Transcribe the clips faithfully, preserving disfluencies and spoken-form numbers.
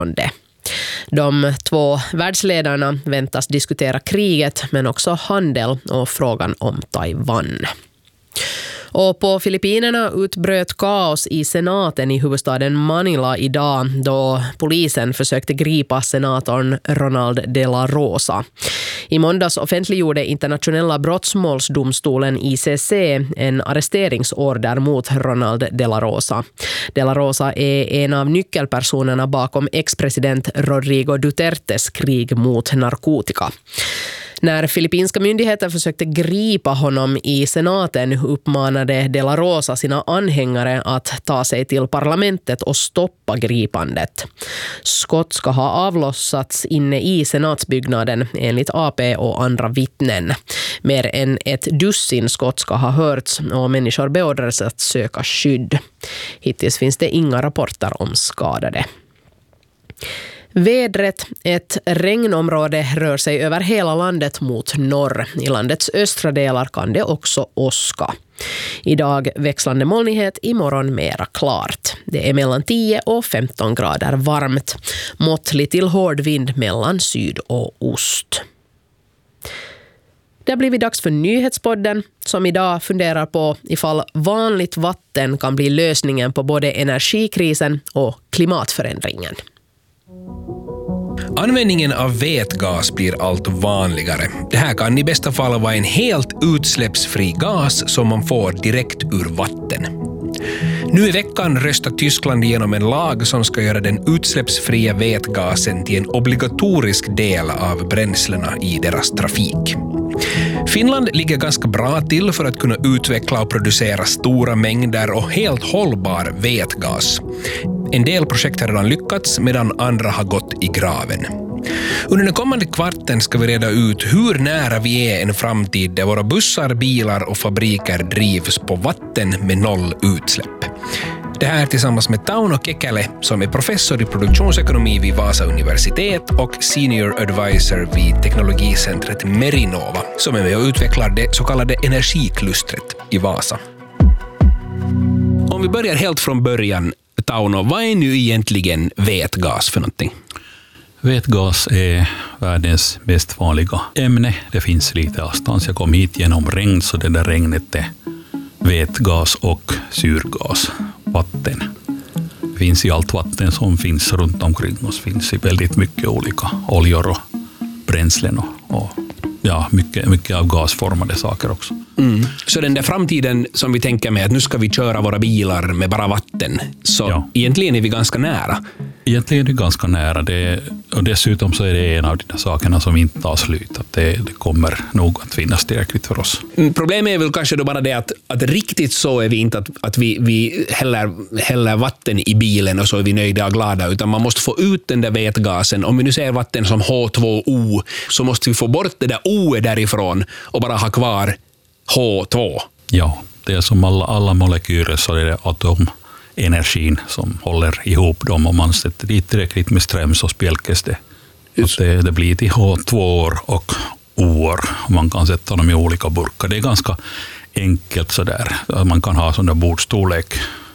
De två världsledarna väntas diskutera kriget men också handel och frågan om Taiwan. Och på Filippinerna utbröt kaos i senaten i huvudstaden Manila idag då polisen försökte gripa senatorn Ronald de la Rosa. I måndags offentliggjorde internationella brottsmålsdomstolen I C C en arresteringsorder mot Ronald de la Rosa. De la Rosa är en av nyckelpersonerna bakom ex-president Rodrigo Dutertes krig mot narkotika. När filippinska myndigheter försökte gripa honom i senaten uppmanade de la Rosa sina anhängare att ta sig till parlamentet och stoppa gripandet. Skott ska ha avlossats inne i senatsbyggnaden enligt A P och andra vittnen. Mer än ett dussin skott ska ha hörts och människor beordrades att söka skydd. Hittills finns det inga rapporter om skadade. Vädret, ett regnområde rör sig över hela landet mot norr. I landets östra delar kan det också åska. Idag växlande molnighet, imorgon mera klart. Det är mellan tio och femton grader varmt. Måttlig till hård vind mellan syd och ost. Det har blivit dags för nyhetspodden som idag funderar på ifall vanligt vatten kan bli lösningen på både energikrisen och klimatförändringen. Användningen av vätgas blir allt vanligare. Det här kan i bästa fall vara en helt utsläppsfri gas som man får direkt ur vatten. Nu i veckan röstar Tyskland igenom en lag som ska göra den utsläppsfria vätgasen till en obligatorisk del av bränslena i deras trafik. Finland ligger ganska bra till för att kunna utveckla och producera stora mängder och helt hållbar vätgas. En del projekt har redan lyckats medan andra har gått i graven. Under den kommande kvarten ska vi reda ut hur nära vi är en framtid där våra bussar, bilar och fabriker drivs på vatten med noll utsläpp. Det här tillsammans med Tauno Kekäle som är professor i produktionsekonomi vid Vasa universitet och senior advisor vid teknologicentret Merinova som är med och utvecklar det så kallade energiklustret i Vasa. Om vi börjar helt från början, Tauno, vad är nu egentligen vätgas för någonting? Vätgas är världens mest vanliga ämne. Det finns lite avstånd. Jag kom hit genom regn så det där regnet är vätgas och syrgas, vatten. Det finns i allt vatten som finns runt omkring oss. Finns i väldigt mycket olika oljor och bränslen och, och ja, mycket, mycket av gasformade saker också. Mm. Så den där framtiden som vi tänker med att nu ska vi köra våra bilar med bara vatten, så ja. Egentligen är vi ganska nära. Egentligen är det ganska nära. Det, och dessutom så är det en av de sakerna som inte tar slut. Att det, det kommer nog att finnas tillräckligt för oss. Problemet är väl kanske då bara det att, att riktigt så är vi inte att, att vi, vi häller, häller vatten i bilen och så är vi nöjda och glada, utan man måste få ut den där vätgasen. Om vi nu ser vatten som H två O så måste vi få bort det där O därifrån och bara ha kvar H två. Ja, det är som alla, alla molekyler så är det atomenergin som håller ihop dem. Om man sätter dit tillräckligt med ström så spjälkes det. det. Det blir till H två och O. Man kan sätta dem i olika burkar. Det är ganska enkelt sådär. Man kan ha sådana bordstorlek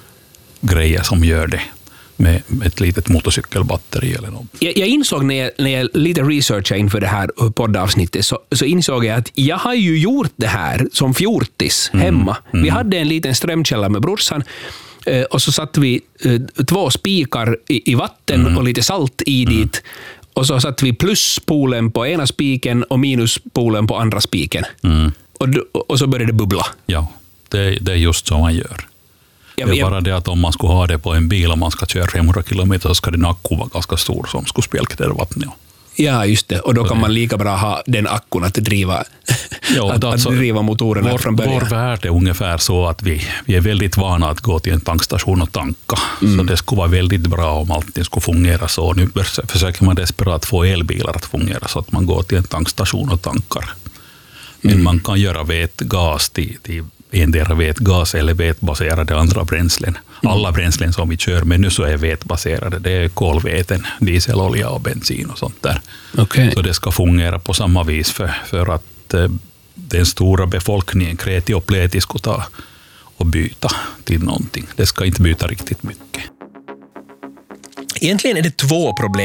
grejer som gör det med ett litet motorcykelbatteri eller något. Jag, jag insåg när jag, när jag lite researchade inför det här poddavsnittet så, så insåg jag att jag har ju gjort det här som fjortis hemma. Mm. Mm. Vi hade en liten strömkälla med brorsan och så satte vi två spikar i, i vatten mm. och lite salt i mm. dit. Och så satte vi plusspolen på ena spiken och minuspolen på andra spiken. Mm. Och, och så började det bubbla. Ja, det, det är just så man gör. Det är bara det att om man skulle ha det på en bil och man ska köra femhundra kilometer så ska den akku vara ganska stor som skulle spjälka det vattnet. Ja, just det. Och då kan man lika bra ha den akkun att driva, ja, att, alltså, att driva motorerna vår, från början. Vår värld är ungefär så att vi, vi är väldigt vana att gå till en tankstation och tanka. Mm. Så det skulle vara väldigt bra om allting skulle fungera så. Nu försöker man desperat få elbilar att fungera så att man går till en tankstation och tankar. Men mm. man kan göra vätgas till, till endera vätgas eller vätbaserade andra bränslen. Mm. Alla bränslen som vi kör med nu så är vätbaserade. Det är kolväten, dieselolja och bensin och sånt där. Okay. Så det ska fungera på samma vis för, för att eh, den stora befolkningen, kreti och pleti, ska ta och byta till någonting. Det ska inte byta riktigt mycket. Egentligen är det två problem